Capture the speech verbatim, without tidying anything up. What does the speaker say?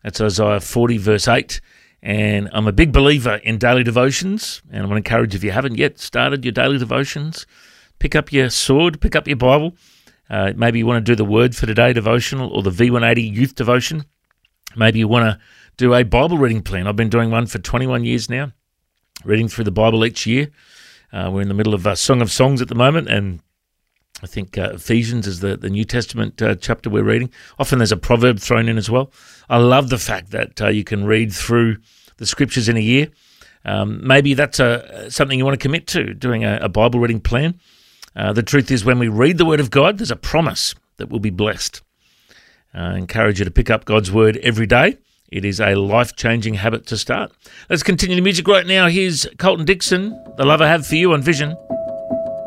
That's Isaiah forty, verse eight. And I'm a big believer in daily devotions, and I want to encourage, if you haven't yet started your daily devotions, pick up your sword, pick up your Bible. Uh, maybe you want to do the Word for Today devotional or the V one eighty Youth Devotion. Maybe you want to do a Bible reading plan. I've been doing one for twenty-one years now, reading through the Bible each year. Uh, we're in the middle of a Song of Songs at the moment, and I think uh, Ephesians is the, the New Testament uh, chapter we're reading. Often there's a proverb thrown in as well. I love the fact that uh, you can read through the scriptures in a year. Um, maybe that's a, something you want to commit to, doing a, a Bible reading plan. Uh, the truth is, when we read the Word of God, there's a promise that we'll be blessed. Uh, I encourage you to pick up God's Word every day. It is a life-changing habit to start. Let's continue the music right now. Here's Colton Dixon, The Love I Have for You on Vision.